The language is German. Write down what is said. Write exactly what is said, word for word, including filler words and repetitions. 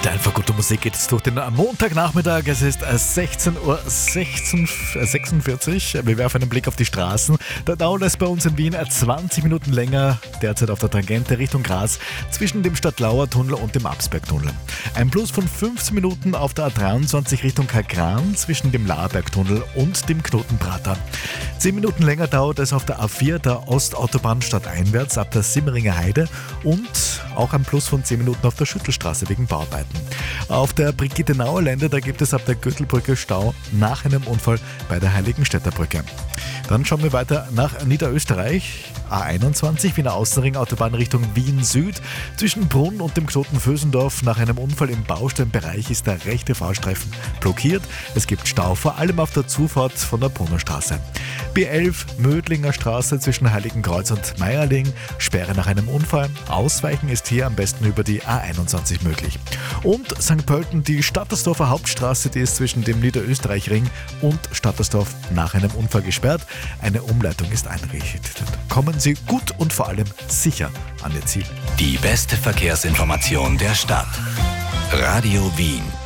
Mit einfach guter Musik geht es durch den Montagnachmittag. Es ist sechzehn Uhr sechsundvierzig. Wir werfen einen Blick auf die Straßen. Da dauert es bei uns in Wien zwanzig Minuten länger, derzeit auf der Tangente Richtung Graz, zwischen dem Stadtlauer-Tunnel und dem Absbergtunnel. Ein Plus von fünfzehn Minuten auf der A dreiundzwanzig Richtung Kagran zwischen dem Laarbergtunnel und dem Knotenprater. zehn Minuten länger dauert es auf der A vier, der Ostautobahn stadteinwärts ab der Simmeringer Heide, und auch ein Plus von zehn Minuten auf der Schüttelstraße wegen Bauarbeiten. Auf der Brigitte-Nauer Lände, da gibt es ab der Gürtelbrücke Stau nach einem Unfall bei der Heiligenstädter Brücke. Dann schauen wir weiter nach Niederösterreich. A einundzwanzig, Wiener Außenring, Autobahn Richtung Wien Süd. Zwischen Brunn und dem Knoten Vösendorf nach einem Unfall im Bausteinbereich ist der rechte Fahrstreifen blockiert. Es gibt Stau, vor allem auf der Zufahrt von der Brunnerstraße. B elf, Mödlinger Straße zwischen Heiligenkreuz und Meierling. Sperre nach einem Unfall. Ausweichen ist hier am besten über die A einundzwanzig möglich. Und Sankt Pölten, die Stattersdorfer Hauptstraße, die ist zwischen dem Niederösterreichring und Stattersdorf nach einem Unfall gesperrt. Eine Umleitung ist einrichtet. Kommen Sie gut und vor allem sicher an Ihr Ziel. Die beste Verkehrsinformation der Stadt. Radio Wien.